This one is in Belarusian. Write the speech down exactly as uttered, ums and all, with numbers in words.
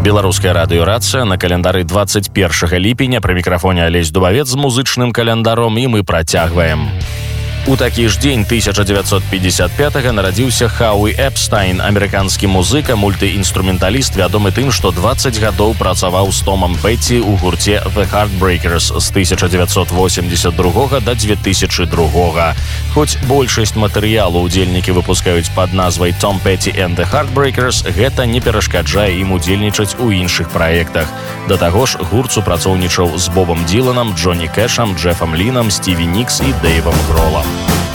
Беларуская радыёрацыя на календары двадцать першага ліпеня. Пры мікрафоне Алесь Дубавец з музычным календаром, і мы працягваем. У такі ж дзень тысяча дзевяцьсот пятьдесят пятага нарадзіўся Хауі Эпстайн, амерыканскі музыка, мультыінструменталіст, вядомы тым, што двадцать гадоў працаваў з Томам Петти ў гурце The Heartbreakers з тысяча дзевяцьсот восемьдесят другога да две тысячи другога. Хоць большасць матэрыялу ўдзельнікі выпускаюць пад назвай Tom Petty and the Heartbreakers, гэта не перашкаджае ім удзельнічаць у іншых праектах. Да таго ж, гурт супрацоўнічаў з Бобом Діланам, Джонні Кэшам, Джефам Лінам, Стіві Нікс і Дэйвам Гролам.